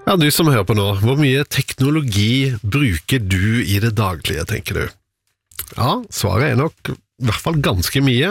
Ja, du som hører på nå, hvor mye teknologi bruker du i det daglige, tenker du? Ja, svaret nok i hvert fall ganske mye,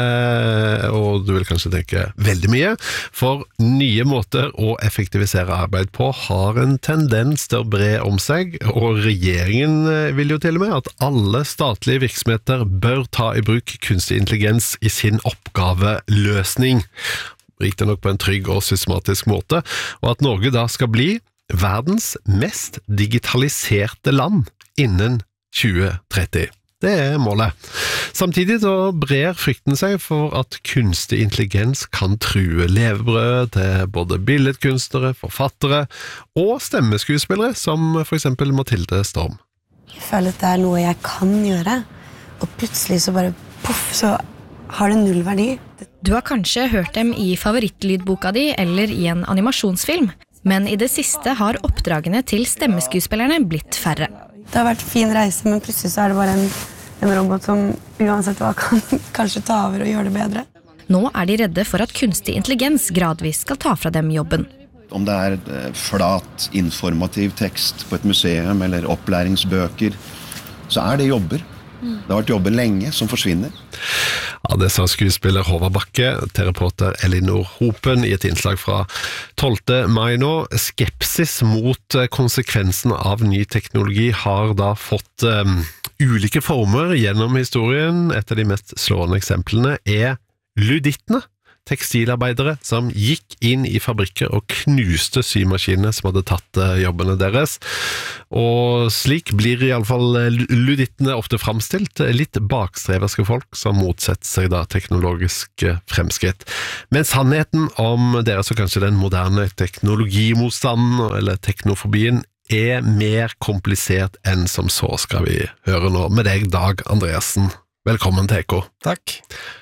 og du vil kanskje tenke veldig mye, for nye måter å effektivisere arbeid på har en tendens til å bre om seg, og regjeringen vil jo til og med at alle statlige virksomheter bør ta i bruk kunstig intelligens i sin oppgaveløsning, riktig nok på en trygg og systematisk måte, og at Norge da skal bli verdens mest digitaliserte land innen 2030. Det målet. Samtidig så brer frykten seg for at kunstig intelligens kan true levebrød til både billedkunstnere, forfattere og stemmeskuespillere, som for eksempel Mathilde Storm. Jeg føler at det noe jeg kan gjøre, og plutselig så bare puff, så har det null verdi. Du har kanskje hørt dem i favorittlydboka di eller i en animasjonsfilm, men i det siste har oppdragene til stemmeskuespillerne blitt færre. Det har vært en fin reise, men plutselig så det bare en robot som uansett hva kan kanskje ta over og gjøre det bedre. Nå er de redde for at kunstig intelligens gradvis skal ta fra dem jobben. Om det flat, informativ tekst på et museum eller opplæringsbøker, så det jobber. Det har vært jobber lenge som forsvinner. Ja, det sa skuespiller Håvard Bakke, til reporter Elinor Hopen i et innslag fra 12. mai nå. Skepsis mot konsekvensen av ny teknologi har da fått ulike former gjennom historien. Et av de mest slående eksemplene ludittene. Tekstilarbeidere som gikk inn i fabrikker og knuste symaskinene som hadde tatt jobbene deres. Og slik blir i alle fall ludittene ofte fremstilt, litt bakstreverske folk som motsetter seg da teknologiske fremskritt. Men sannheten om deres og kanskje den moderne teknologimotstanden eller teknofobien mer komplisert enn som så, skal vi høre nå med deg, Dag Andreassen. Velkommen til Eko. Takk.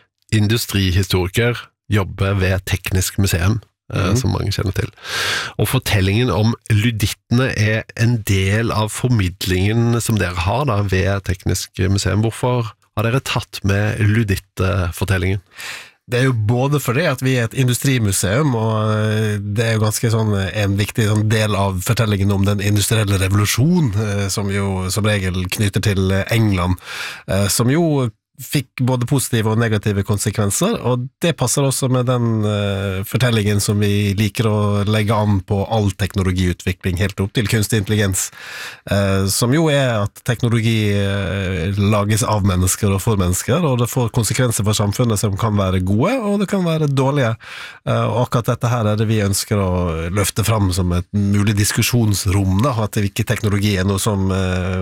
Industrihistoriker, jobber ved Teknisk museum, som mange kjenner til. Og fortellingen om ludittene en del av formidlingen som dere har da ved Teknisk museum. Hvorfor har dere tatt med ludittfortellingen? Det jo både fordi at vi et industrimuseum, og det jo ganske sånn en viktig del av fortellingen om den industrielle revolusjon, som jo som regel knytter til England, som jo fikk både positive og negative konsekvenser, og det passer også med den fortellingen som vi liker å legge an på all teknologiutvikling, helt opp til kunstig intelligens, som jo at teknologi lages av mennesker og for mennesker, og det får konsekvenser for samfunnet som kan være gode, og det kan være dårlige, og akkurat dette her det vi ønsker å løfte fram som et mulig diskusjonsrom, da, at ikke teknologi noe som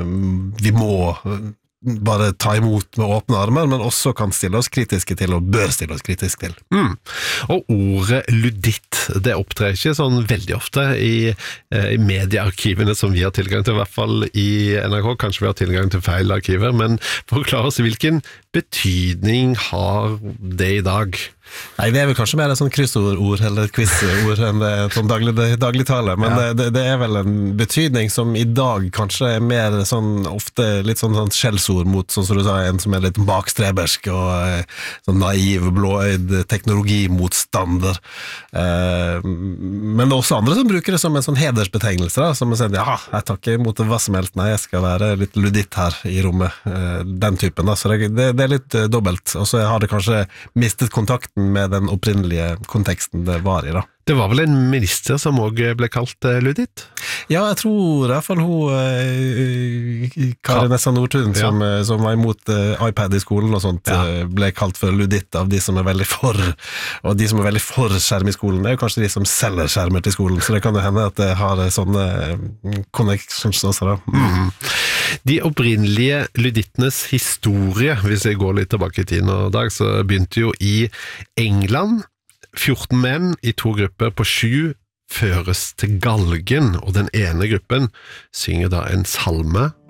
vi må bare ta imot med åpne armer, men også kan stille oss kritiske til, og bør stille oss kritiske til. Og ordet luditt, det opptrer ikke sånn veldig ofte i mediearkivene som vi har tilgang til, i hvert fall i NRK, kanskje vi har tilgang til feil arkiver, men forklar oss hvilken betydning har det i dag? Nei, det vel kanskje mer et sånn kryssord eller et quizord enn sånn dagligtale, men det vel en betydning som i dag kanskje mer sånn, ofte litt sånn skjellsord mot, sånn som du sa, en som litt bakstrebersk og sånn naiv, blåøyd teknologimotstander. Men det også andre som bruker det som en sånn hedersbetegnelse, da, som sier, ja, jeg tar ikke imot hva som helst, nei, jeg skal være litt luditt her i rommet, den typen, da. Så det litt dobbelt, og så har det kanskje mistet kontakten med den opprinnelige konteksten det var i da. Det var vel en minister som også ble kalt luditt? Ja, jeg tror i hvert fall Kari Nessa Nordtun som var imot iPad i skolen og sånt, ble kalt for luditt av de som veldig for, og de som veldig for skjerm i skolen jo kanskje de som selger skjermer til skolen, så det kan jo hende at det har sånne connections også da. De opprinnelige ludittenes historie, hvis jeg går litt tilbake i tiden og dag, så begynte jo i England. 14 menn i 2 grupper på 7 føres til galgen, og den ene gruppen synger da en salme